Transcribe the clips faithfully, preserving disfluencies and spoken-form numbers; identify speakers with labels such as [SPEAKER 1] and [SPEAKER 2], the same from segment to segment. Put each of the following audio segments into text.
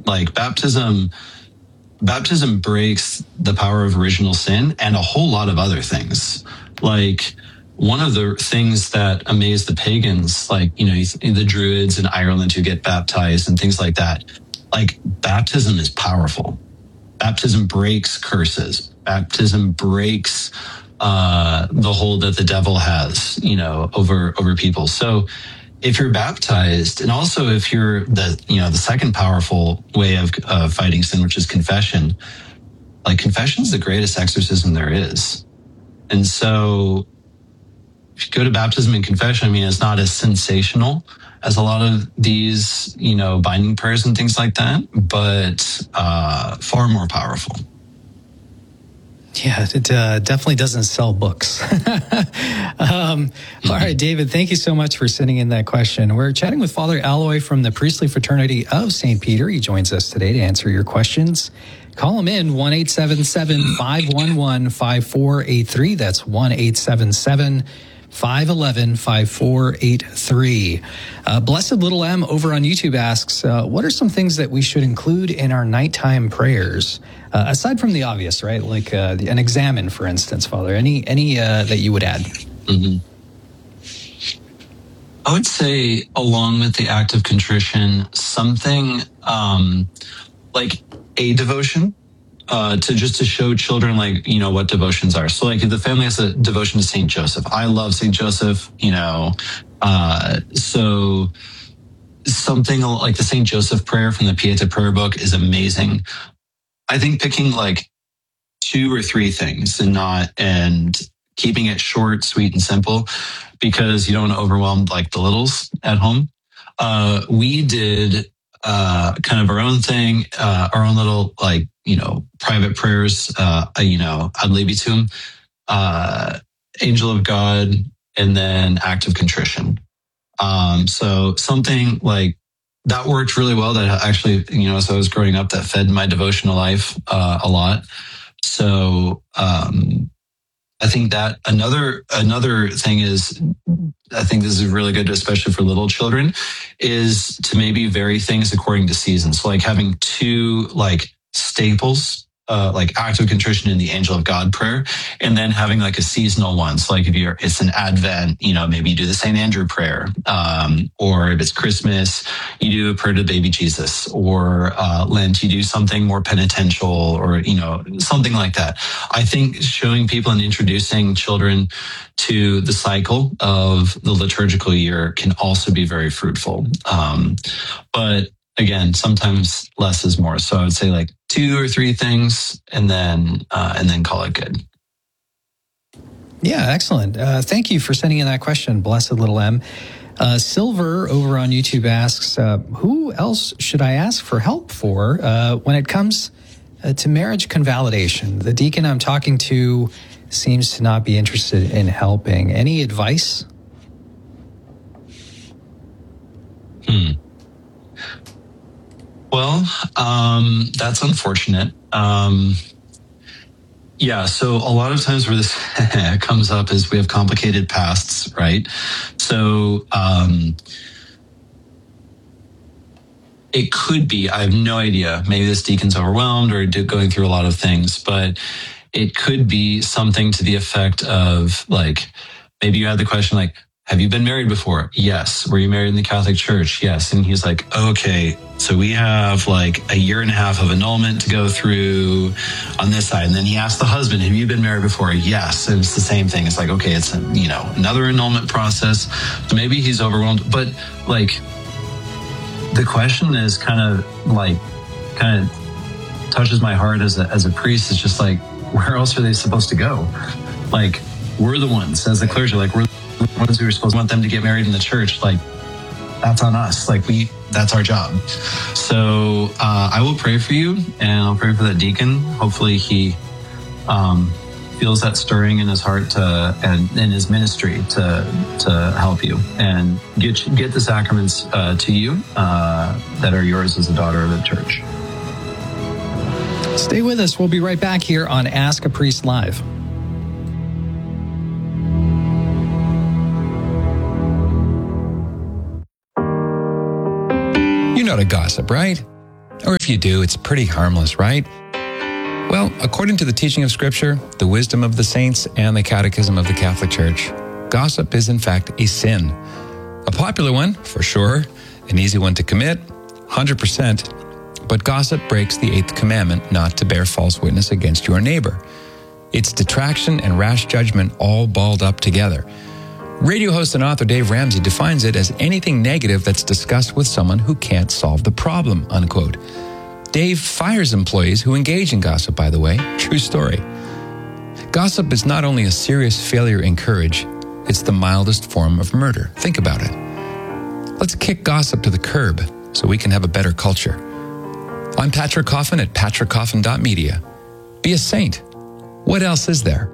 [SPEAKER 1] Like baptism, baptism breaks the power of original sin and a whole lot of other things. Like one of the things that amazed the pagans, like, you know, the Druids in Ireland who get baptized and things like that, like baptism is powerful. Baptism breaks curses. Baptism breaks uh, the hold that the devil has, you know, over over people. So if you're baptized, and also if you're the, you know, the second powerful way of uh, fighting sin, which is confession, like confession is the greatest exorcism there is. And so if you go to baptism and confession, I mean, it's not as sensational as a lot of these, you know, binding prayers and things like that, but uh, far more powerful.
[SPEAKER 2] Yeah, it uh, definitely doesn't sell books. um, all right, David, thank you so much for sending in that question. We're chatting with Father Alloy from the Priestly Fraternity of Saint Peter. He joins us today to answer your questions. Call him in, one eight seven seven, five one one, five four eight three. That's one eight seven seven, five one one, five four eight three. Uh, Blessed Little M over on YouTube asks, uh, what are some things that we should include in our nighttime prayers? Uh, aside from the obvious, right? Like uh, the, an examen, for instance, Father. Any any uh, that you would add?
[SPEAKER 1] Mm-hmm. I would say, along with the act of contrition, something um, like a devotion. Uh, to just to show children, like, you know, what devotions are. So like if the family has a devotion to Saint Joseph, I love Saint Joseph, you know, uh, so something like the Saint Joseph prayer from the Pieta prayer book is amazing. I think picking like two or three things and not, and keeping it short, sweet, and simple, because you don't want to overwhelm like the littles at home. Uh, we did uh, kind of our own thing, uh, our own little, like, you know, private prayers, uh, you know, Ad libitum, uh, Angel of God, and then Act of Contrition. Um, so something like that worked really well. That actually, you know, as I was growing up, that fed my devotional life uh, a lot. So um, I think that another another thing is, I think this is really good, especially for little children, is to maybe vary things according to seasons. So like having two like staples, uh, like Act of Contrition and the Angel of God prayer, and then having like a seasonal one. So like if you're, it's an Advent, you know, maybe you do the Saint Andrew prayer, um, or if it's Christmas, you do a prayer to baby Jesus, or uh, Lent, you do something more penitential, or, you know, something like that. I think showing people and introducing children to the cycle of the liturgical year can also be very fruitful. Um, but again, sometimes less is more. So I would say like two or three things, and then uh, and then call it good.
[SPEAKER 2] Yeah, excellent. Uh, thank you for sending in that question, Blessed Little M. Uh, Silver over on YouTube asks, uh, who else should I ask for help for uh, when it comes uh, to marriage convalidation? The deacon I'm talking to seems to not be interested in helping. Any advice?
[SPEAKER 1] Hmm. Well, um, that's unfortunate. Um, yeah, so a lot of times where this comes up is we have complicated pasts, right? So um, it could be, I have no idea, maybe this deacon's overwhelmed or going through a lot of things, but it could be something to the effect of like, maybe you had the question like, have you been married before? Yes. Were you married in the Catholic Church? Yes. And he's like, okay, so we have like a year and a half of annulment to go through on this side. And then he asked the husband, have you been married before? Yes. It's the same thing. It's like, okay, it's, a, you know, another annulment process. So maybe he's overwhelmed, but like the question is kind of like, kind of touches my heart as a, as a priest. It's just like, where else are they supposed to go? Like, we're the ones as the clergy, like we're the ones who are supposed to want them to get married in the church. Like, that's on us. Like we, that's our job. So uh, I will pray for you, and I'll pray for that deacon. Hopefully he um, feels that stirring in his heart to, and in his ministry to to help you and get get the sacraments uh, to you uh, that are yours as a daughter of the church.
[SPEAKER 2] Stay with us. We'll be right back here on Ask a Priest Live.
[SPEAKER 3] You're not a gossip, right? Or if you do, it's pretty harmless, right? Well, according to the teaching of Scripture, the wisdom of the saints, and the catechism of the Catholic Church, gossip is in fact a sin. A popular one, for sure, an easy one to commit, one hundred percent, but gossip breaks the eighth commandment not to bear false witness against your neighbor. It's detraction and rash judgment all balled up together. Radio host and author Dave Ramsey defines it as anything negative that's discussed with someone who can't solve the problem, unquote. Dave fires employees who engage in gossip, by the way. True story. Gossip is not only a serious failure in courage, it's the mildest form of murder. Think about it. Let's kick gossip to the curb so we can have a better culture. I'm Patrick Coffin at patrick coffin dot media. Be a saint. What else is there?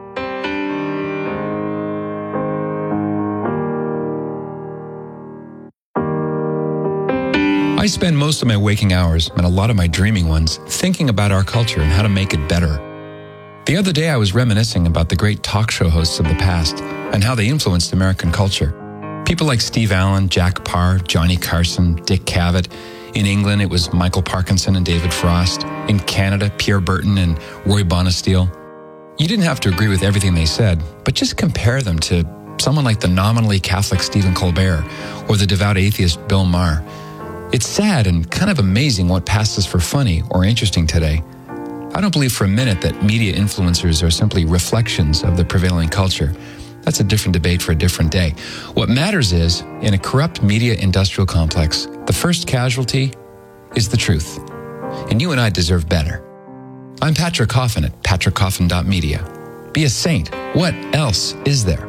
[SPEAKER 3] I spend most of my waking hours, and a lot of my dreaming ones, thinking about our culture and how to make it better. The other day I was reminiscing about the great talk show hosts of the past and how they influenced American culture. People like Steve Allen, Jack Parr, Johnny Carson, Dick Cavett. In England, it was Michael Parkinson and David Frost. In Canada, Pierre Burton and Roy Bonesteel. You didn't have to agree with everything they said, but just compare them to someone like the nominally Catholic Stephen Colbert or the devout atheist Bill Maher. It's sad and kind of amazing what passes for funny or interesting today. I don't believe for a minute that media influencers are simply reflections of the prevailing culture. That's a different debate for a different day. What matters is, in a corrupt media industrial complex, the first casualty is the truth. And you and I deserve better. I'm Patrick Coffin at patrick coffin dot media. Be a saint. What else is there?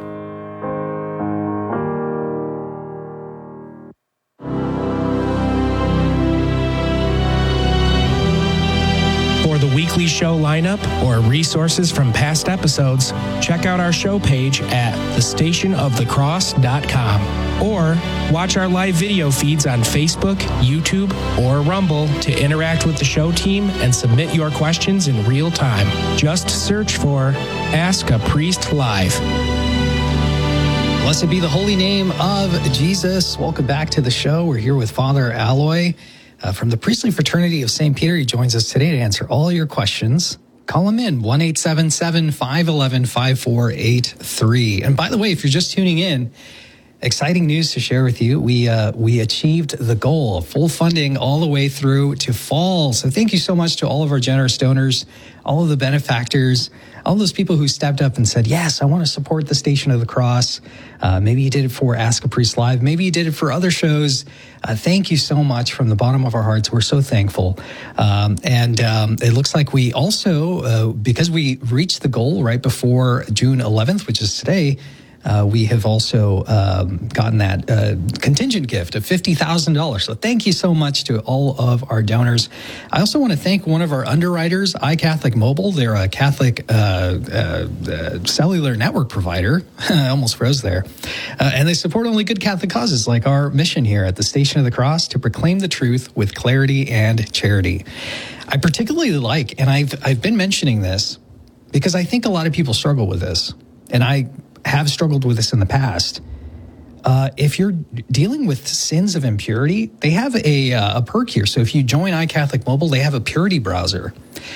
[SPEAKER 4] Weekly show lineup or resources from past episodes, check out our show page at the station of the cross dot com or watch our live video feeds on Facebook, YouTube, or Rumble to interact with the show team and submit your questions in real time. Just search for Ask a Priest Live.
[SPEAKER 2] Blessed be the holy name of Jesus. Welcome back to the show. We're here with Father Alloy. Uh, from the Priestly Fraternity of Saint Peter. He joins us today to answer all your questions. Call him in, one eight seven seven, five one one, five four eight three. And by the way, if you're just tuning in, exciting news to share with you. We uh, we achieved the goal of full funding all the way through to fall. So thank you so much to all of our generous donors, all of the benefactors, all those people who stepped up and said, yes, I want to support the Station of the Cross. Uh, maybe you did it for Ask a Priest Live. Maybe you did it for other shows. Uh, thank you so much from the bottom of our hearts. We're so thankful. Um, and um, it looks like we also, uh, because we reached the goal right before June eleventh, which is today, Uh, we have also um, gotten that uh, contingent gift of fifty thousand dollars. So thank you so much to all of our donors. I also want to thank one of our underwriters, iCatholic Mobile. They're a Catholic uh, uh, uh, cellular network provider. I almost froze there. Uh, and they support only good Catholic causes like our mission here at the Station of the Cross to proclaim the truth with clarity and charity. I particularly like, and I've I've been mentioning this because I think a lot of people struggle with this. And I have struggled with this in the past. Uh, if you're dealing with sins of impurity, they have a, uh, a perk here. So if you join iCatholic Mobile, they have a purity browser.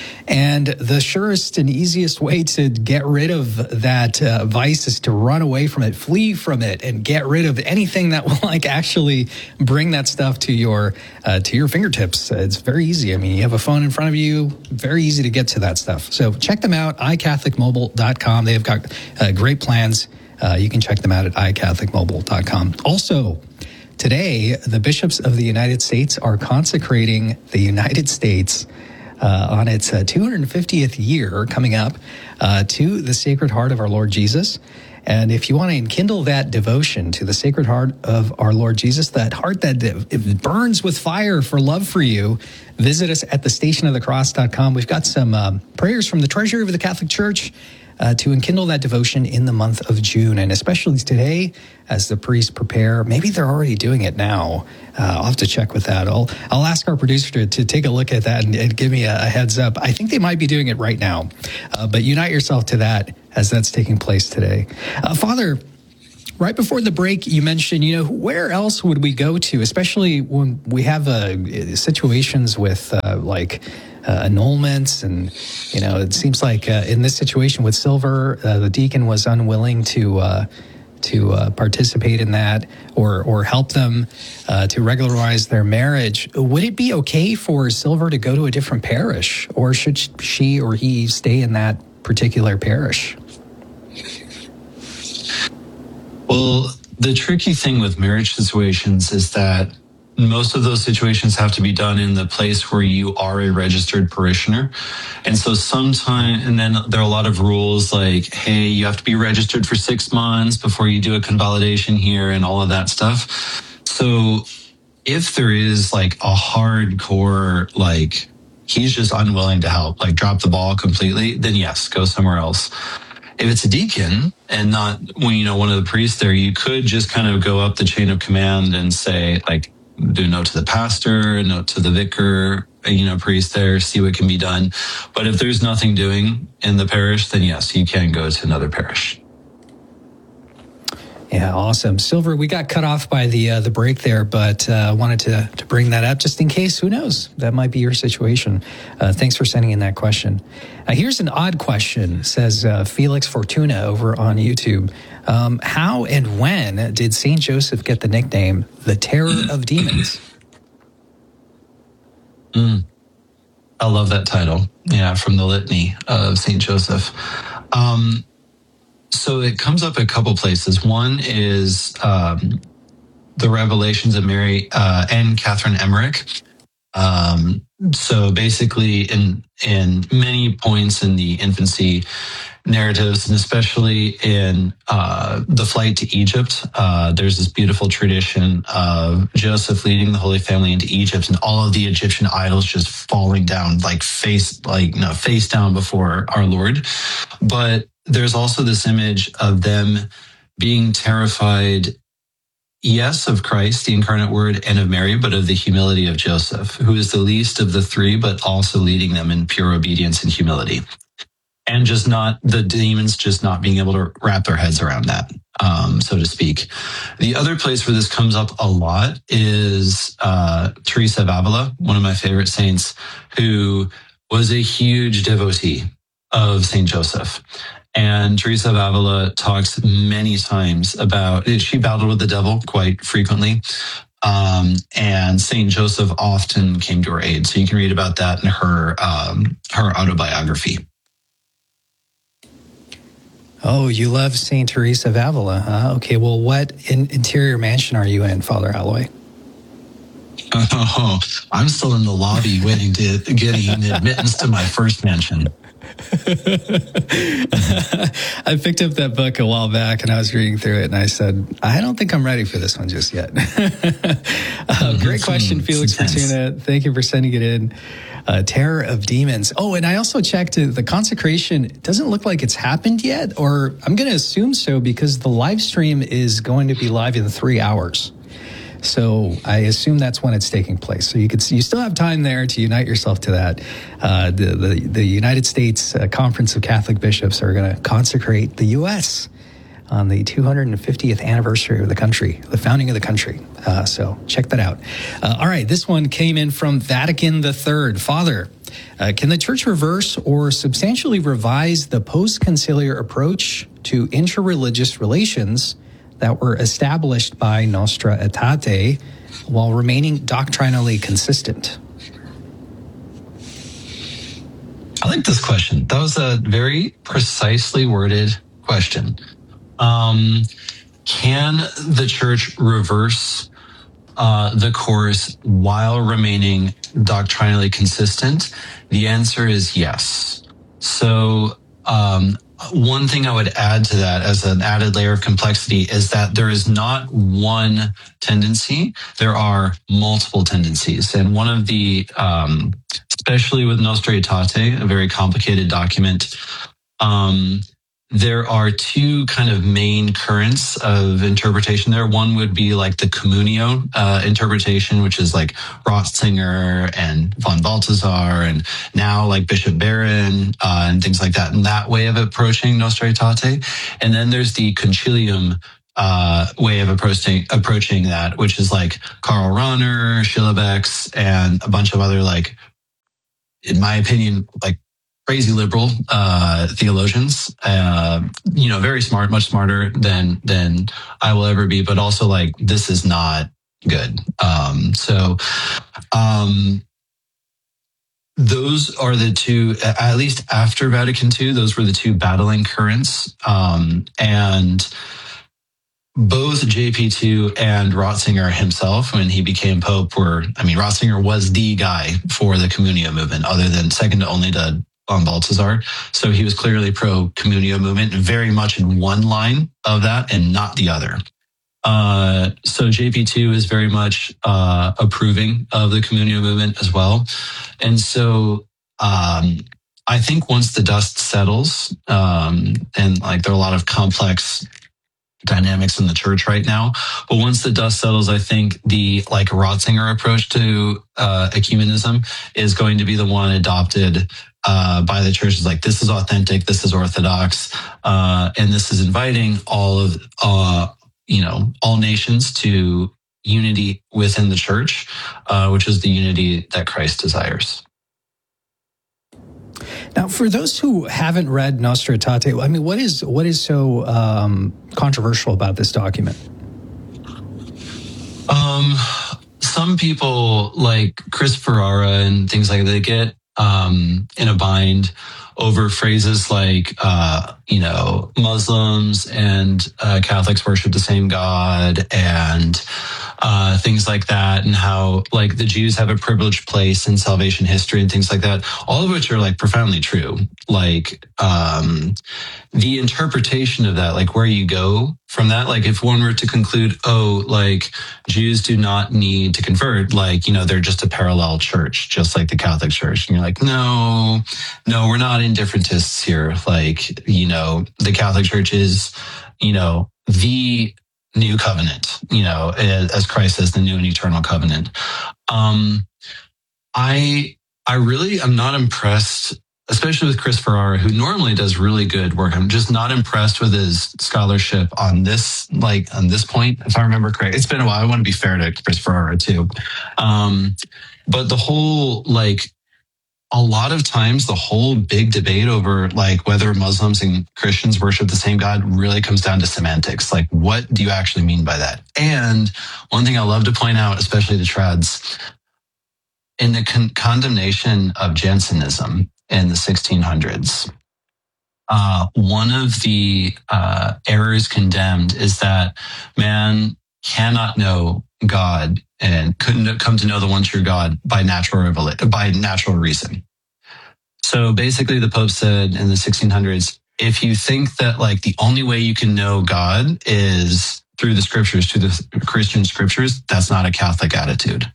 [SPEAKER 2] And the surest and easiest way to get rid of that uh, vice is to run away from it, flee from it, and get rid of anything that will like actually bring that stuff to your uh, to your fingertips. It's very easy. I mean, you have a phone in front of you, very easy to get to that stuff. So check them out, i catholic mobile dot com. They've got uh, great plans. Uh, you can check them out at i catholic mobile dot com. Also, today, the bishops of the United States are consecrating the United States uh, on its uh, two hundred fiftieth year coming up uh, to the Sacred Heart of our Lord Jesus. And if you want to enkindle that devotion to the Sacred Heart of our Lord Jesus, that heart that it burns with fire for love for you, visit us at the station of the cross dot com. We've got some um, prayers from the Treasury of the Catholic Church Uh, to enkindle that devotion in the month of June, and especially today as the priests prepare. Maybe they're already doing it now. Uh, I'll have to check with that. I'll I'll ask our producer to, to take a look at that and, and give me a, a heads up. I think they might be doing it right now, uh, but unite yourself to that as that's taking place today. Uh, Father, right before the break, you mentioned, you know, where else would we go to, especially when we have uh, situations with uh, like uh, annulments, and you know, it seems like uh, in this situation with Silver, uh, the deacon was unwilling to. Uh, to uh, participate in that or or help them uh, to regularize their marriage. Would it be okay for Silver to go to a different parish, or should she or he stay in that particular parish?
[SPEAKER 1] Well, the tricky thing with marriage situations is that most of those situations have to be done in the place where you are a registered parishioner. And so sometimes, and then there are a lot of rules like, hey, you have to be registered for six months before you do a convalidation here and all of that stuff. So if there is like a hardcore, like he's just unwilling to help, like drop the ball completely, then yes, go somewhere else. If it's a deacon and not, you know, one of the priests there, you could just kind of go up the chain of command and say like, do a note to the pastor, a note to the vicar, you know, priest there, see what can be done. But if there's nothing doing in the parish, then yes, you can go to another parish.
[SPEAKER 2] Yeah, awesome. Silver, we got cut off by the uh, the break there, but uh, wanted to, to bring that up just in case. Who knows? That might be your situation. Uh, thanks for sending in that question. Uh, here's an odd question, says uh, Felix Fortuna over on YouTube. Um, how and when did Saint Joseph get the nickname the Terror of Demons?
[SPEAKER 1] Mm. I love that title. Yeah, from the Litany of Saint Joseph. Um, so it comes up a couple places. One is um, the Revelations of Mary uh, and Catherine Emmerich. Um, so basically, in in many points in the infancy narratives, and especially in uh, the flight to Egypt, uh, there's this beautiful tradition of Joseph leading the Holy Family into Egypt, and all of the Egyptian idols just falling down, like face, like you know, face down before our Lord. But there's also this image of them being terrified, yes, of Christ, the incarnate Word, and of Mary, but of the humility of Joseph, who is the least of the three, but also leading them in pure obedience and humility. And just not, the demons just not being able to wrap their heads around that, um, so to speak. The other place where this comes up a lot is uh, Teresa of Avila, one of my favorite saints, who was a huge devotee of Saint Joseph. And Teresa of Avila talks many times about, she battled with the devil quite frequently. Um, and Saint Joseph often came to her aid. So you can read about that in her, um, her autobiography.
[SPEAKER 2] Oh, you love Saint Teresa of Avila, huh? Okay, well, what in, interior mansion are you in, Father Alloy?
[SPEAKER 1] Oh, I'm still in the lobby waiting to getting admittance to my first mansion.
[SPEAKER 2] I picked up that book a while back and I was reading through it and I said, I don't think I'm ready for this one just yet. uh, great question, Felix Fortuna. Thank you for sending it in. Uh, Terror of Demons. Oh, and I also checked uh, the consecration. It doesn't look like it's happened yet, or I'm going to assume so because the live stream is going to be live in three hours. So I assume that's when it's taking place. So you could see, you still have time there to unite yourself to that. Uh, the, the the United States uh, Conference of Catholic Bishops are going to consecrate the U S on the two hundred fiftieth anniversary of the country, the founding of the country. Uh, so check that out. Uh, all right, this one came in from Vatican the Third. Father, uh, can the Church reverse or substantially revise the post-conciliar approach to interreligious relations that were established by Nostra Aetate while remaining doctrinally consistent?
[SPEAKER 1] I like this question. That was a very precisely worded question. Um, can the Church reverse uh, the course while remaining doctrinally consistent? The answer is yes. So um, one thing I would add to that as an added layer of complexity is that there is not one tendency. There are multiple tendencies. And one of the, um, especially with Nostra Aetate, a very complicated document, um, there are two kind of main currents of interpretation there. One would be like the communio uh, interpretation, which is like Ratzinger and von Balthasar, and now like Bishop Barron uh, and things like that, and that way of approaching Nostra Aetate. And then there's the concilium uh, way of approaching approaching that, which is like Karl Rahner, Schillebeeckx, and a bunch of other, like, in my opinion, like crazy liberal uh, theologians. Uh, you know, very smart, much smarter than than I will ever be, but also like this is not good. Um, so. Um, Those are the two, at least after Vatican Two, those were the two battling currents. Um, and both J P two and Ratzinger himself, when he became Pope, were, I mean, Ratzinger was the guy for the Communio movement, other than second only to von Balthasar. So he was clearly pro-Communio movement, very much in one line of that and not the other. Uh, so J P two is very much uh, approving of the Communio movement as well. And so um, I think once the dust settles, um, and like there are a lot of complex dynamics in the church right now, but once the dust settles, I think the like Ratzinger approach to uh, ecumenism is going to be the one adopted uh, by the church. Is like, this is authentic, this is orthodox, uh, and this is inviting all of uh, you know, all nations to unity within the church, uh, which is the unity that Christ desires.
[SPEAKER 2] Now, for those who haven't read Nostra Aetate, I mean, what is what is so um, controversial about this document?
[SPEAKER 1] Um, some people, like Chris Ferrara and things like that, they get um, in a bind over phrases like, uh, you know, Muslims and uh, Catholics worship the same God, and uh, things like that, and how like the Jews have a privileged place in salvation history and things like that, all of which are like profoundly true. Like um, the interpretation of that, like where you go from that, like if one were to conclude, oh, like Jews do not need to convert, like, you know, they're just a parallel church, just like the Catholic Church. And you're like, no, no, we're not indifferentists here. Like, you know, the Catholic Church is, you know, the new covenant, you know, as Christ says, the new and eternal covenant. Um, I, I really am not impressed, especially with Chris Ferrara, who normally does really good work. I'm just not impressed with his scholarship on this, like on this point, if I remember correct. It's been a while. I want to be fair to Chris Ferrara too. Um, but the whole, like, a lot of times the whole big debate over like whether Muslims and Christians worship the same God really comes down to semantics. Like, what do you actually mean by that? And one thing I love to point out, especially to trads, in the con- condemnation of Jansenism in the sixteen hundreds, uh, one of the uh, errors condemned is that man cannot know God and couldn't come to know the one true God by natural revelation, by natural reason. So basically the Pope said in the sixteen hundreds, if you think that like the only way you can know God is through the scriptures, through the Christian scriptures, that's not a Catholic attitude.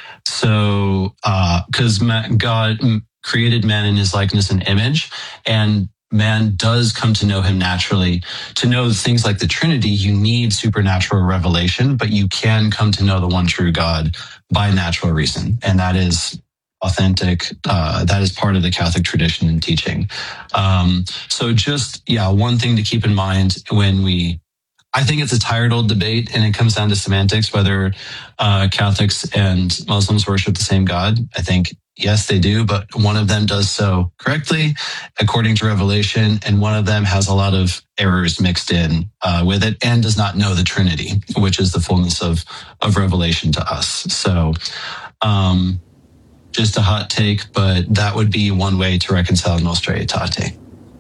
[SPEAKER 1] So, uh, cause God created man in his likeness and image, and man does come to know him naturally. To know things like the Trinity, you need supernatural revelation, but you can come to know the one true God by natural reason. And that is authentic. Uh, that is part of the Catholic tradition and teaching. Um, so just, yeah, one thing to keep in mind when we, I think it's a tired old debate, and it comes down to semantics, whether uh, Catholics and Muslims worship the same God. I think, yes, they do, but one of them does so correctly, according to Revelation, and one of them has a lot of errors mixed in uh, with it and does not know the Trinity, which is the fullness of, of Revelation to us. So um, just a hot take, but that would be one way to reconcile Nostra Aetate.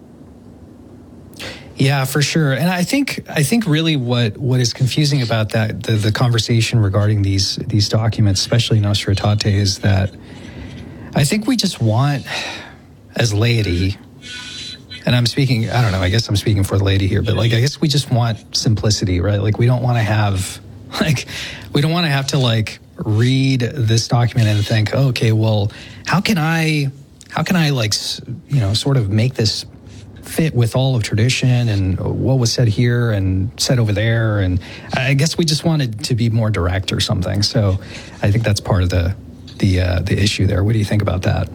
[SPEAKER 2] Yeah, for sure. And I think I think really what, what is confusing about that, the, the conversation regarding these these documents, especially Nostra Aetate, is that I think we just want, as laity, and I'm speaking, I don't know, I guess I'm speaking for the laity here, but like, I guess we just want simplicity, right? Like, we don't want to have, like, we don't want to have to like read this document and think, oh, okay, well, how can I, how can I like, you know, sort of make this fit with all of tradition and what was said here and said over there. And I guess we just wanted to be more direct or something. So I think that's part of the, the, uh, the issue there. What do you think about that?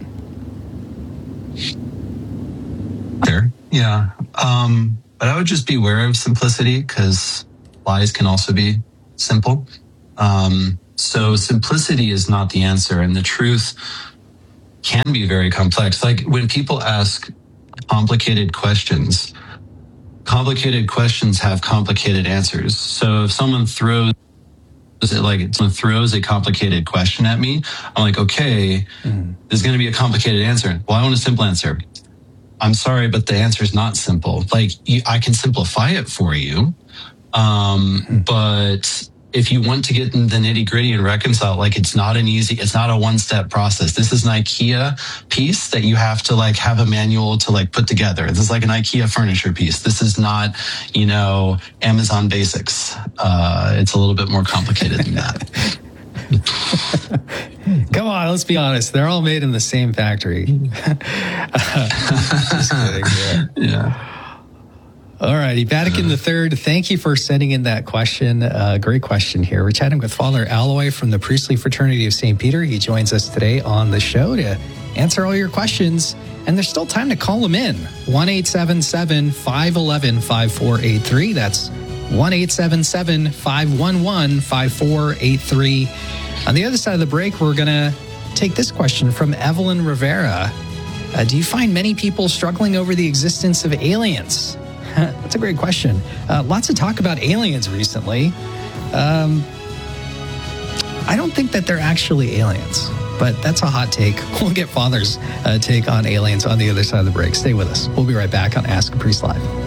[SPEAKER 1] There. Yeah. Um, but I would just be aware of simplicity, because lies can also be simple. Um, so simplicity is not the answer, and the truth can be very complex. Like when people ask complicated questions, complicated questions have complicated answers. So if someone throws it like someone throws a complicated question at me, I'm like, okay, mm. there's going to be a complicated answer. Well, I want a simple answer. I'm sorry, but the answer is not simple. Like you, I can simplify it for you. Um, mm. But if you want to get in the nitty gritty and reconcile, like it's not an easy, it's not a one step process. This is an IKEA piece that you have to like have a manual to like put together. This is like an IKEA furniture piece. This is not, you know, Amazon Basics. Uh, it's a little bit more complicated than that.
[SPEAKER 2] Come on, let's be honest. They're all made in the same factory. Just kidding. Yeah.
[SPEAKER 1] yeah.
[SPEAKER 2] All righty. Vatican the Third, thank you for sending in that question. Uh, great question here. We're chatting with Father Alloy from the Priestly Fraternity of Saint Peter. He joins us today on the show to answer all your questions. And there's still time to call him in. one eight seven seven, five one one, five four eight three. That's one eight seven seven, five one one, five four eight three. On the other side of the break, we're going to take this question from Evelyn Rivera. Uh, do you find many people struggling over the existence of aliens? That's a great question. Uh, lots of talk about aliens recently. Um, I don't think that they're actually aliens, but that's a hot take. We'll get Father's uh, take on aliens on the other side of the break. Stay with us. We'll be right back on Ask a Priest Live.